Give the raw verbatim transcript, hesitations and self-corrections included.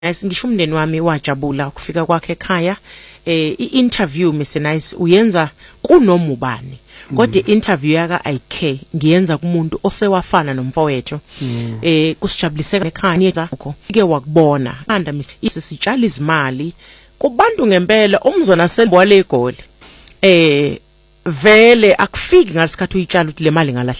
Ngisho umndeni wami wajabula ukufika kwakhe ekhaya. Eh i-interview Mister Nice uyenza kunoma ubani. Kodwa i-interview yaka I K ngiyenza kumuntu osewafana nomfowethu. Eh kusijabulise ekhaya niyeza ke wakubona. Anda Mister sitshala izimali kubantu ngempela umzona selibwale egoli. Eh vele akufiki ngasikhathi uyitshala ukuthi le mali ngala